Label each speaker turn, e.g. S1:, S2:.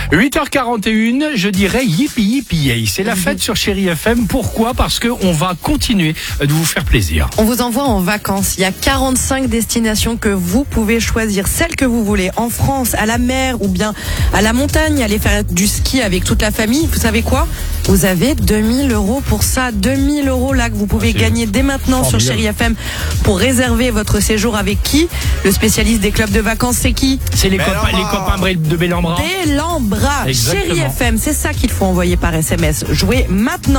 S1: 8h41, je dirais yippee yippee yay. C'est la fête sur Chérie FM. Pourquoi ? Parce qu'on va continuer de vous faire plaisir.
S2: On vous envoie en vacances. Il y a 45 destinations que vous pouvez choisir, celle que vous voulez. En France, à la mer ou bien à la montagne, aller faire du ski avec toute la famille. Vous savez quoi ? Vous avez 2000 € pour ça. 2000 € là que vous pouvez gagner dès maintenant sur Chérie FM pour réserver votre séjour avec qui ? Le spécialiste des clubs de vacances, c'est qui ?
S1: C'est les copains de Bellambra.
S2: Bellambra. Chérie FM, c'est ça qu'il faut envoyer par SMS. Jouez maintenant.